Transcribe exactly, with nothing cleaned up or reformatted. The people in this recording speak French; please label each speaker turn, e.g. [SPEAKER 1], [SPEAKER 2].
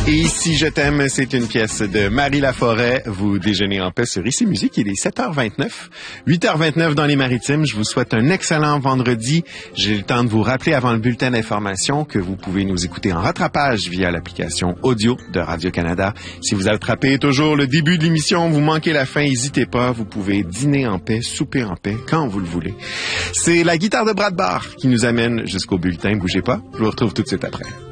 [SPEAKER 1] Et Si je t'aime, c'est une pièce de Marie Laforêt. Vous déjeunez en paix sur Ici Musique. Il est sept heures vingt-neuf, huit heures vingt-neuf dans les Maritimes. Je vous souhaite un excellent vendredi. J'ai le temps de vous rappeler avant le bulletin d'information que vous pouvez nous écouter en rattrapage via l'application audio de Radio-Canada. Si vous attrapez toujours le début de l'émission, vous manquez la fin, n'hésitez pas. Vous pouvez dîner en paix, souper en paix, quand vous le voulez. C'est la guitare de Brad Barr qui nous amène jusqu'au bulletin. Bougez pas, je vous retrouve tout de suite après.